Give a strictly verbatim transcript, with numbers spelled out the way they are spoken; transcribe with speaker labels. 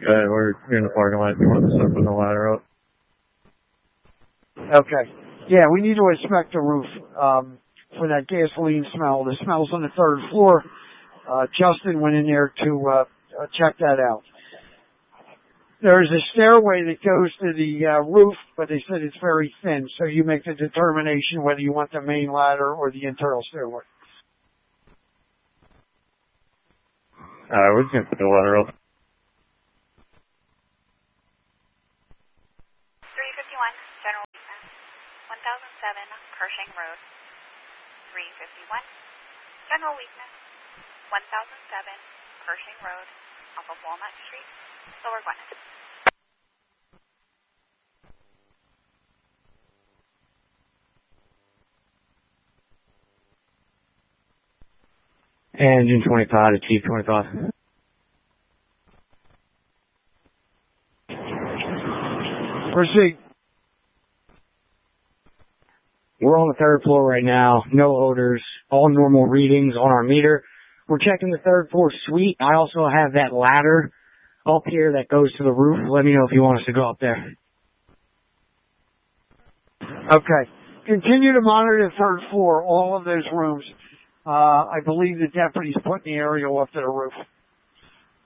Speaker 1: Uh, we're in the parking lot. You want us to put the ladder up?
Speaker 2: Okay. Yeah, we need to inspect the roof um, for that gasoline smell. The smell's on the third floor. Uh, Justin went in there to uh, uh, check that out. There's a stairway that goes to the uh, roof, but they said it's very thin, so you make the determination whether you want the main ladder or the internal stairway.
Speaker 1: Uh, we're just going to put the ladder up.
Speaker 3: three fifty-one, General Weakness, one thousand seven, Pershing Road. three fifty-one, General Weakness, one thousand seven, Pershing Road, off of Walnut Street, Lower Gwinnett.
Speaker 4: Engine twenty-five to Chief twenty-five.
Speaker 2: Proceed.
Speaker 4: We're on the third floor right now. No odors. All normal readings on our meter. We're checking the third floor suite. I also have that ladder up here that goes to the roof. Let me know if you want us to go up there.
Speaker 2: Okay. Continue to monitor the third floor, all of those rooms. Uh, I believe the deputy's putting the aerial up to the roof.